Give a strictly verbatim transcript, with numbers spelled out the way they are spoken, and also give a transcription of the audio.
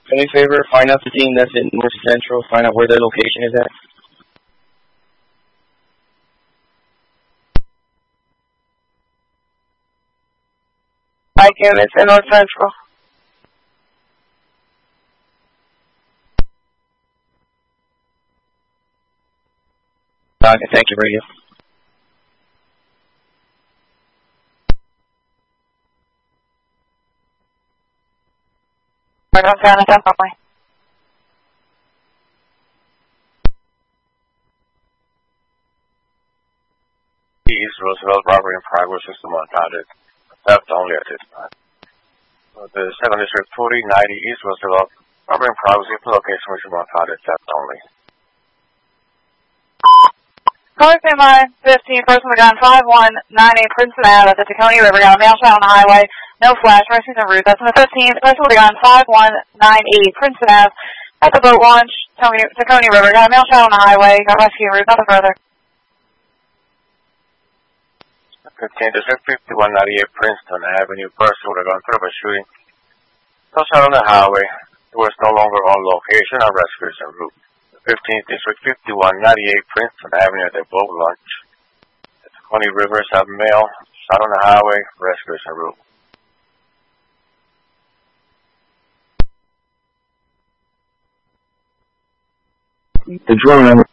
Do me a favor, find out the team that's in North Central, find out where their location is at. Mike units in North Central. Okay, thank you, radio. Right on San definitely. East Roosevelt robbery in progress, system unfounded. Theft only at this time. So the second District forty ninety East Roosevelt robbery in progress, location system unfounded, theft only. Car standby fifteen, person with gun five one nine eight Princeton Ave at the Tacony River, got a mail shot on the highway, no flash, racing en route. That's in the fifteenth, person with gun five one nine eight Princeton Ave at the boat launch, Tacony, Tacony River, got a mail shot on the highway, got rescue en route, nothing further. fifteen District fifty-one ninety-eight Princeton Avenue, person with a gun, threat of a shooting. No shot on the highway, it was no longer on location, our rescue is en route. fifteenth District fifty-one ninety-eight Princeton Avenue at the boat launch. At the Tacony River, have mail, shot on the highway, rescue is en route. The drone number